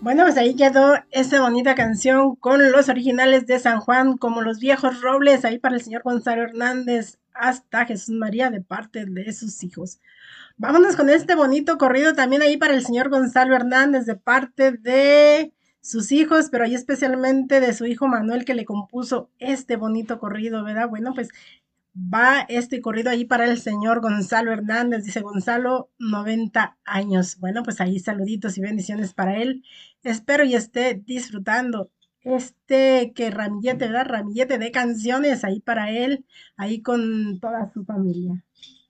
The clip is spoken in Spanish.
Bueno, pues ahí quedó esa bonita canción con los originales de San Juan, como los viejos robles, ahí para el señor Gonzalo Hernández, hasta Jesús María de parte de sus hijos. Vámonos con este bonito corrido también ahí para el señor Gonzalo Hernández de parte de sus hijos, pero ahí especialmente de su hijo Manuel que le compuso este bonito corrido, ¿verdad? Bueno, pues va este corrido ahí para el señor Gonzalo Hernández, dice Gonzalo, 90 años. Bueno, pues ahí saluditos y bendiciones para él. Espero y esté disfrutando que ramillete, ¿verdad? Ramillete de canciones ahí para él, ahí con toda su familia.